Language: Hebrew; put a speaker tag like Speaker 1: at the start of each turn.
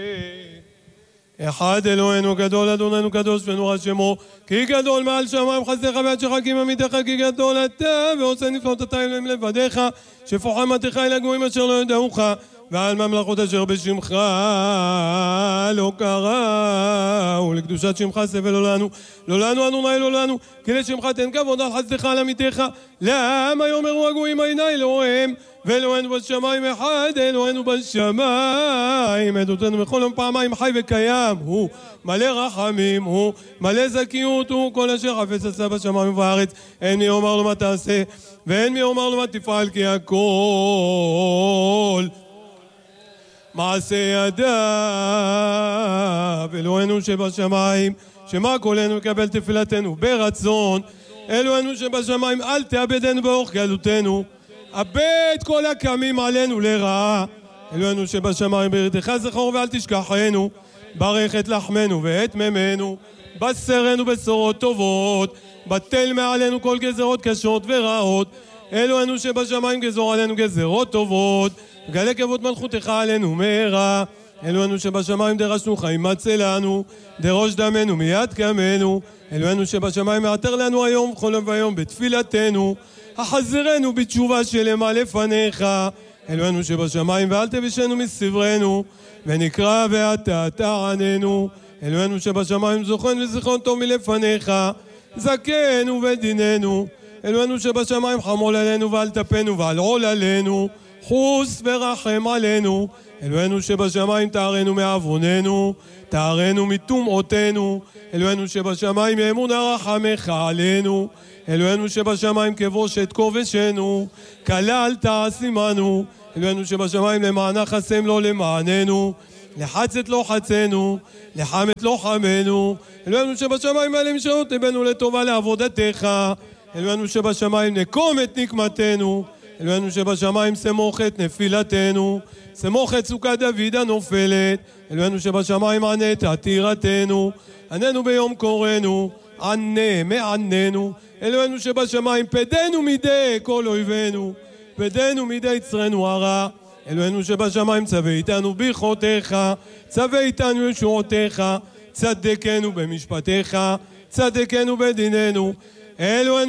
Speaker 1: אחד אלוהינו גדול, אדוננו קדוש ונורא שמו, כי גדול מעל שמיים חסדיך ועד שחקים עמיתך, כי גדול אתה ועושה נפלאותיך אלוהים לבדיך, שפוך אמתך אל הגויים אשר לא ידעוך, ועל ממלכות אשר בשמך לא קראו, לקדושת שמך סבל לא לנו, לא לנו אדוני לא לנו, כי לשמך תן כבוד על חסדך על עמיתך, למה יאמרו הגויים עיני אלוהים, ואלוהינו בשמיים אחד, אלוהינו בשמיים, עדותנו בכל יום פעמיים חי וקיים, הוא מלא רחמים, הוא מלא זכיות, הוא כל אשר חפץ עשה בשמיים ובארץ, אין מי יאמר לו מה תעשה, ואין מי יאמר לו מה תפעל, כי הכל מעשה ידיו. אלוהינו שבשמיים, שמע קולנו יקבל תפילתנו ברצון, אלוהינו שבשמיים אל תאבדנו באורח גלותנו, אבד כל הקמים עלינו לרעה, אלוהינו שבשמיים בריתך זכור ואל תשכחנו, ברך את לחמנו ואת ממנו, בשרנו בשורות טובות, בטל מעלינו כל גזרות קשות ורעות, אלוהינו שבשמיים גזור עלינו גזרות טובות, גלה כבוד מלכותך עלינו מהרה, אלוהינו שבשמיים דרשנו חיים מצא לנו, דרוש דמנו מיד קמנו, אלוהינו שבשמיים מעטר לנו היום וכל יום ויום בתפילתנו, החזרנו בתשובה שלמה לפניך, אלוהינו שבשמיים ואל תבישנו מסברנו, ונקרא ואתה תעננו, אלוהינו שבשמיים זוכן וזיכרון טוב מלפניך, זכנו ודיננו, אלוהינו שבשמיים חמול עלינו ואל תפנו ועל עול עלינו, חוס ורחם עלינו, אלוהינו שבשמיים תארנו מעווננו, תארנו מטומאותינו, אלוהינו שבשמיים יאמונה רחמך עלינו, אלוהינו שבשמיים כבושת כובשנו, כלל תעשימנו, אלוהינו שבשמיים למענה חסם לא למעננו, לחצת לא חצנו, לחמת לא חמנו, אלוהינו שבשמיים מעלה משעות לבנו לטובה לעבודתך, אלוהינו שבשמיים נקום את נקמתנו, אלוהינו שבשמיים סמוך את נפילתנו, סמוך את סוכת דוד הנופלת, אלוהינו שבשמיים ענה את עתירתנו, עננו ביום קורנו, ענה מעננו, אלוהינו שבשמיים פדנו מידי כל אויבינו, פדנו מידי יצרנו הרע, אלוהינו שבשמיים צווה איתנו ברכותיך, צווה איתנו ישועותיך, צדקנו במשפטיך, צדקנו בדיננו, אלוהינו